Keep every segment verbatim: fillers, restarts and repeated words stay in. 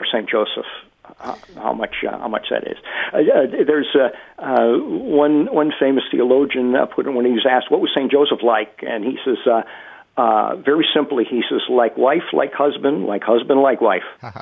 Saint Joseph. Uh, how much uh, how much that is. Uh, uh, there's uh, uh, one one famous theologian uh, put it when he was asked what was Saint Joseph like, and he says uh, uh, very simply he says like wife, like husband, like husband, like wife.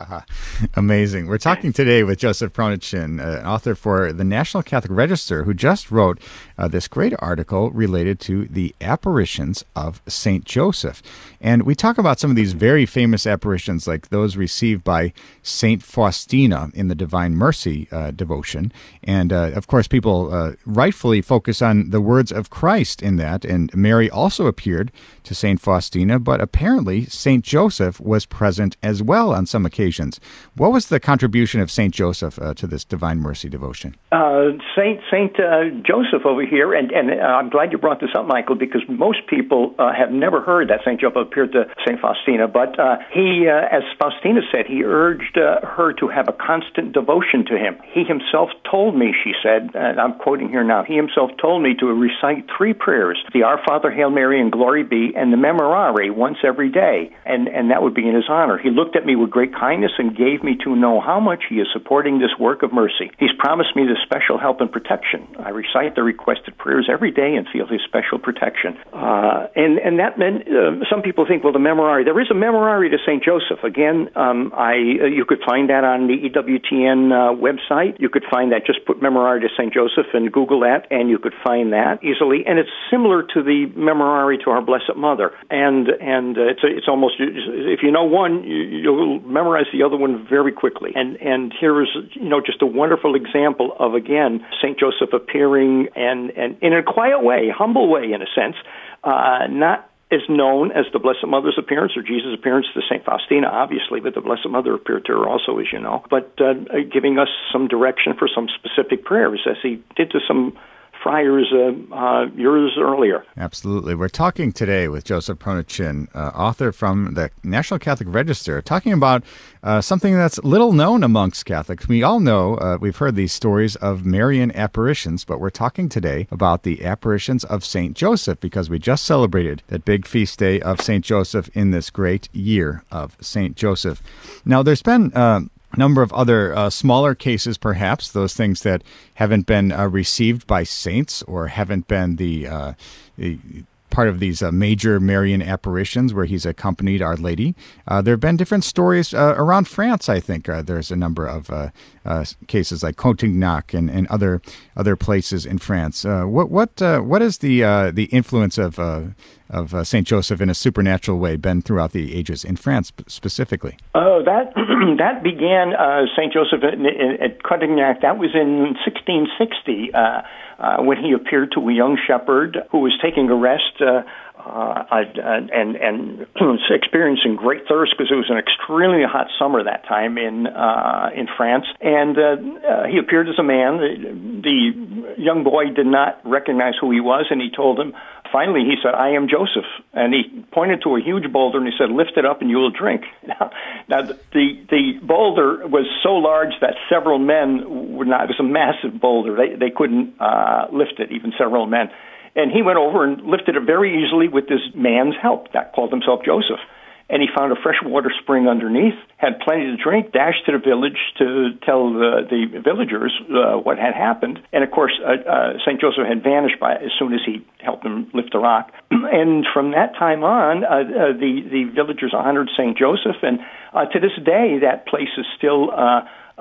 Amazing. We're talking today with Joseph Pronochin, uh, author for the National Catholic Register, who just wrote uh, this great article related to the apparitions of Saint Joseph. And we talk about some of these very famous apparitions, like those received by Saint Faustina in the Divine Mercy uh, devotion. And, uh, of course, people uh, rightfully focus on the words of Christ in that. And Mary also appeared to Saint Faustina, but apparently Saint Joseph was present as well on some occasions. What was the contribution of Saint Joseph uh, to this Divine Mercy devotion? Uh, Saint Saint uh, Joseph over here, and, and uh, I'm glad you brought this up, Michael, because most people uh, have never heard that Saint Joseph appeared to Saint Faustina, but uh, he, uh, as Faustina said, he urged uh, her to have a constant devotion to him. He himself told me, she said, and I'm quoting here now, he himself told me to recite three prayers, the Our Father, Hail Mary, and Glory Be, and the Memorare once every day, and, and that would be in his honor. He looked at me with great kindness and gave me to know how much he is supporting this work of mercy. He's promised me this special help and protection. I recite the requested prayers every day and feel his special protection. Uh, and, and that meant, uh, some people think, well, the Memorare, there is a Memorare to Saint Joseph. Again, um, I uh, you could find that on the E W T N uh, website. You could find that, just put Memorare to Saint Joseph and Google that, and you could find that easily. And it's similar to the Memorare to our Blessed Mother. And and uh, it's a, it's almost, if you know one, you, you'll memorize the other one very quickly. And and here is, you know, just a wonderful example of, again, Saint Joseph appearing and, and in a quiet way, humble way in a sense, uh, not is known as the Blessed Mother's appearance or Jesus' appearance to Saint Faustina, obviously, but the Blessed Mother appeared to her also, as you know, but uh, giving us some direction for some specific prayers, as he did to some friars uh, uh, years earlier. Absolutely. We're talking today with Joseph Pronochin, uh, author from the National Catholic Register, talking about uh, something that's little known amongst Catholics. We all know, uh, we've heard these stories of Marian apparitions, but we're talking today about the apparitions of Saint Joseph, because we just celebrated that big feast day of Saint Joseph in this great year of Saint Joseph. Now, there's been Uh, number of other uh, smaller cases, perhaps, those things that haven't been uh, received by saints or haven't been the, uh, the part of these uh, major Marian apparitions where he's accompanied Our Lady. Uh, there have been different stories uh, around France, I think. Uh, there's a number of uh, uh, cases like Contignac and, and other other places in France. Uh, what what uh, what is the uh, the influence of uh, of uh, Saint Joseph in a supernatural way been throughout the ages in France specifically? Oh, that that began uh, Saint Joseph at, at Contignac. That was in sixteen sixty uh, uh, when he appeared to a young shepherd who was taking a rest uh, uh, and and experiencing great thirst because it was an extremely hot summer that time in uh, in France. And uh, uh, he appeared as a man. The, the young boy did not recognize who he was, and he told him. Finally, he said, "I am Joseph," and he pointed to a huge boulder and he said, "Lift it up and you will drink." Now, now the the boulder was so large that several men would not. It was a massive boulder; they they couldn't uh, lift it, even several men. And he went over and lifted it very easily with this man's help that called himself Joseph. And he found a freshwater spring underneath, had plenty to drink, dashed to the village to tell the, the villagers uh, what had happened. And, of course, uh, uh, Saint Joseph had vanished by as soon as he helped him lift the rock. And from that time on, uh, uh, the, the villagers honored Saint Joseph. And uh, to this day, that place is still uh, uh,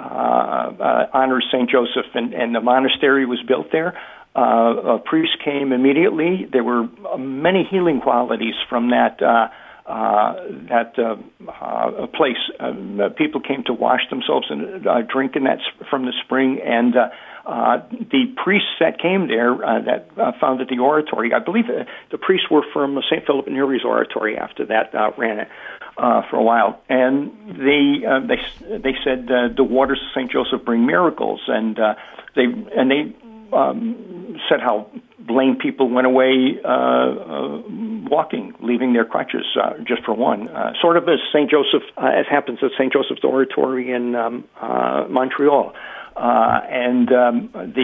uh, honors Saint Joseph. And, and the monastery was built there. Uh, a priest came immediately. There were many healing qualities from that uh Uh, that uh, uh, place. Uh, people came to wash themselves and uh, drink in that from the spring, and uh, uh, the priests that came there uh, that uh, founded the oratory. I believe uh, the priests were from Saint Philip Neri's oratory. After that, uh, ran it uh, for a while, and they uh, they they said uh, the waters of Saint Joseph bring miracles, and uh, they and they um, said how lame people went away uh, uh, walking, leaving their crutches, uh, just for one. Uh, sort of as Saint Joseph, uh, as happens at Saint Joseph's Oratory in um, uh, Montreal. Uh, and um, the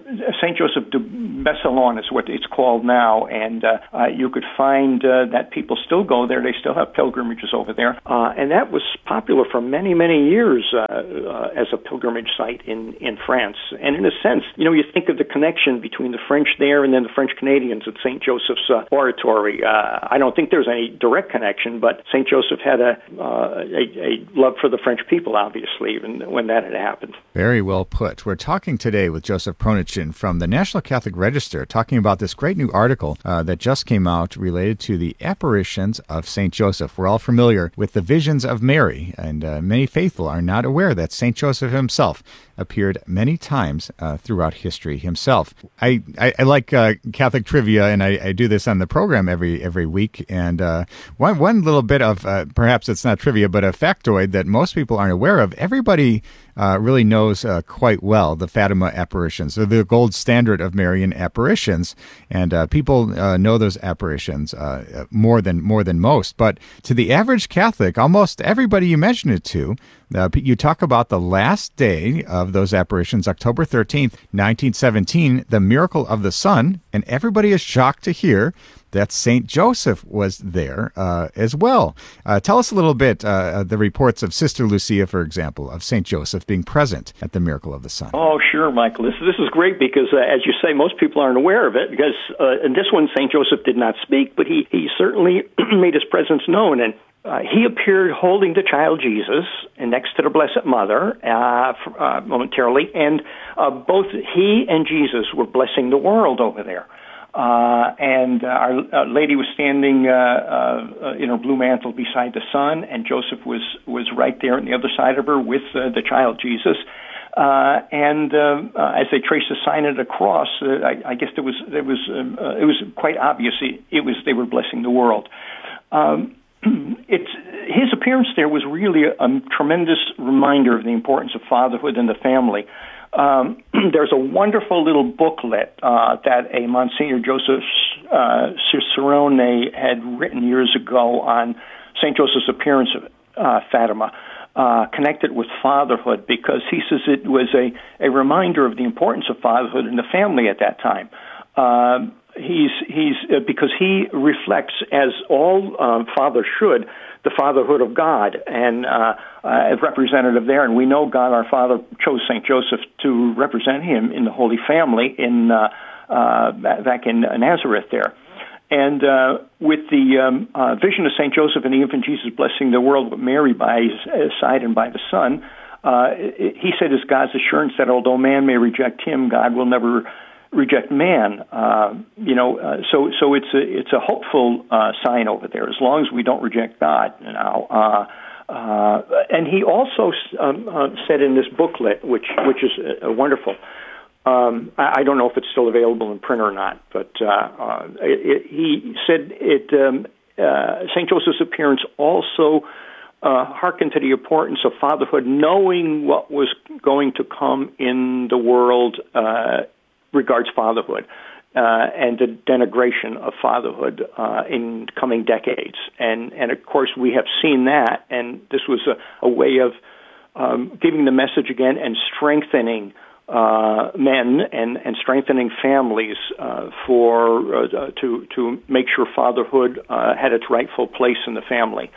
Saint Joseph de Bessalon is what it's called now, and uh, uh, you could find uh, that people still go there. They still have pilgrimages over there, uh, and that was popular for many, many years uh, uh, as a pilgrimage site in, in France. And in a sense, you know, you think of the connection between the French there and then the French Canadians at Saint Joseph's uh, Oratory. Uh, I don't think there's any direct connection, but Saint Joseph had a, uh, a, a love for the French people, obviously, even when that had happened. Very well put. We're talking today with Joseph Pronichin from the National Catholic Register, talking about this great new article uh, that just came out related to the apparitions of Saint Joseph. We're all familiar with the visions of Mary, and uh, many faithful are not aware that Saint Joseph himself appeared many times uh, throughout history himself. I, I, I like uh, Catholic trivia, and I, I do this on the program every every week. And uh, one one little bit of, uh, perhaps it's not trivia, but a factoid that most people aren't aware of. Everybody uh, really knows uh, quite well the Fatima apparitions. They're the gold standard of Marian apparitions, and uh, people uh, know those apparitions uh, more than more than most. But to the average Catholic, almost everybody you mention it to, Uh, you talk about the last day of those apparitions, October thirteenth, nineteen seventeen, the miracle of the sun, and everybody is shocked to hear that Saint Joseph was there uh, as well. Uh, tell us a little bit, uh, the reports of Sister Lucia, for example, of Saint Joseph being present at the miracle of the sun. Oh, sure, Michael. This, this is great because, uh, as you say, most people aren't aware of it because uh, in this one, Saint Joseph did not speak, but he, he certainly made his presence known. And Uh, he appeared holding the child Jesus and next to the Blessed Mother uh, f- uh, momentarily, and uh, both he and Jesus were blessing the world over there. Uh, and uh, Our uh, Lady was standing uh, uh, in her blue mantle beside the sun, and Joseph was, was right there on the other side of her with uh, the child Jesus. Uh, and uh, uh, as they traced the sign of the cross, uh, I, I guess there was there was um, uh, it was quite obvious it, it was they were blessing the world. Um, It's his appearance there was really a, a tremendous reminder of the importance of fatherhood and the family. Um, there's a wonderful little booklet uh, that a Monsignor Joseph uh, Cicerone had written years ago on Saint Joseph's appearance of uh, Fatima, uh, connected with fatherhood, because he says it was a, a reminder of the importance of fatherhood in the family at that time. Um, He's he's uh, because he reflects, as all um, fathers should, the fatherhood of God, and uh, uh, as representative there. And we know God, our Father, chose Saint Joseph to represent Him in the Holy Family in uh, uh, back in Nazareth there. And uh, with the um, uh, vision of Saint Joseph and the infant Jesus blessing the world with Mary by his, his side and by the Son, uh, it, he said, "Is God's assurance that although man may reject Him, God will never reject man." Uh, you know, uh, so so it's a it's a hopeful uh, sign over there. As long as we don't reject God now. Uh, uh, and he also um, uh, said in this booklet, which which is uh, wonderful. Um, I, I don't know if it's still available in print or not, but uh, uh, it, it, he said it. Um, uh, Saint Joseph's appearance also uh, hearkened to the importance of fatherhood, knowing what was going to come in the world. Uh, regards fatherhood uh, and the denigration of fatherhood uh, in coming decades. And, and of course, we have seen that, and this was a, a way of um, giving the message again and strengthening uh, men and, and strengthening families uh, for uh, to, to make sure fatherhood uh, had its rightful place in the family.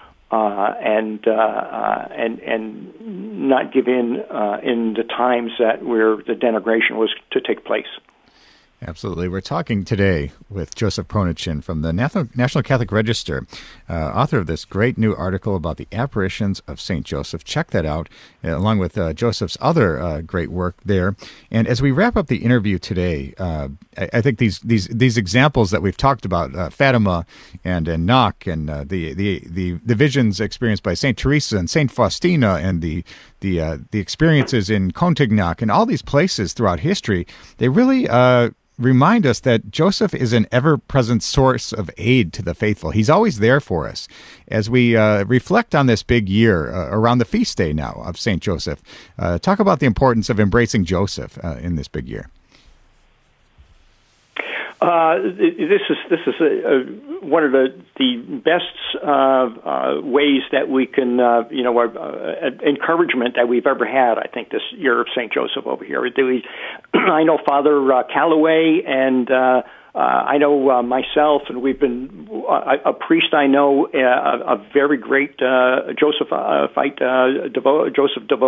Uh, and uh, uh, and and not give in uh, in the times that where the denigration was to take place. Absolutely. We're talking today with Joseph Pronichin from the National Catholic Register, uh, author of this great new article about the apparitions of Saint Joseph. Check that out, uh, along with uh, Joseph's other uh, great work there. And as we wrap up the interview today, uh, I, I think these these these examples that we've talked about, uh, Fatima and and Knock, and uh, the, the the the visions experienced by Saint Teresa and Saint Faustina, and the the uh, the experiences in Contignac and all these places throughout history, they really uh, remind us that Joseph is an ever-present source of aid to the faithful. He's always there for us. As we uh, reflect on this big year uh, around the feast day now of Saint Joseph, uh, talk about the importance of embracing Joseph uh, in this big year. Uh, uh, this is this is a, a, one of the the best uh, uh, ways that we can, uh, you know, uh, encouragement that we've ever had. I think this year of Saint Joseph over here. We, I know Father uh, Calloway and. Uh, Uh, I know uh, myself, and we've been uh, a priest. I know uh, a, a very great uh, Joseph uh, fight uh, devo- Joseph devote.